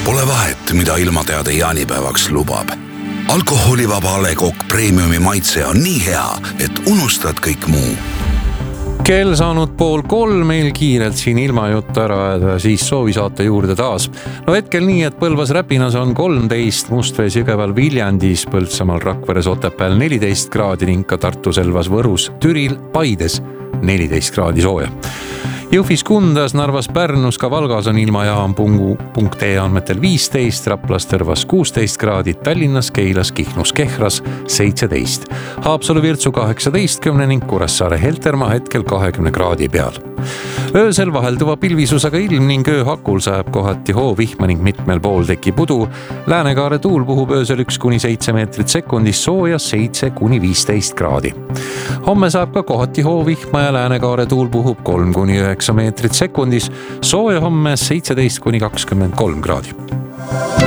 Pole vahet, mida ilmateade jaanipäevaks lubab. Alkoholivaba A. Le Coq Premiumi maitse on nii hea, et unustad kõik muu. Kell saanud 2:30, meil kiirelt siin ilmajuttu ära ja siis soovisaate juurde taas. No hetkel nii, et Põlvas Räpinas on 13, Mustvees, Jõgeval, Viljandis, Põltsamaal, Rakveres, Otepääl 14 kraadi ning ka Tartu, Selvas, Võrus, Türil, Paides 14 kraadi sooja. Jõhvis, Kundas, Narvas, Pärnus, ka Valgas on ilmajaam pungu.ee andmetel 15, Raplas, Tõrvas 16 kraadid, Tallinnas, Keilas, Kihnus, Kehras 17, Haapsalu, Virtsu 18 ning Kuressaare, Heltermaa hetkel 20 kraadi peal. Öösel vahelduva pilvisusega ilm ning ööhakul sajab kohati hoovihma ning mitmel pool tekib udu. Läänekaare tuul puhub öösel 1-7 meetrit sekundis, sooja 7-15 kraadi. Homme saab ka kohati hoovihma ja Läänekaare tuul puhub 3-9 meetrit sekundis, sooja homme 17-23 kraadi.